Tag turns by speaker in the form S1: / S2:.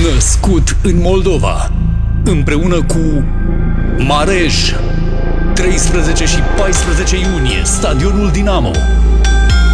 S1: Născut în Moldova, împreună cu Marej, 13 și 14 iunie, Stadionul Dinamo.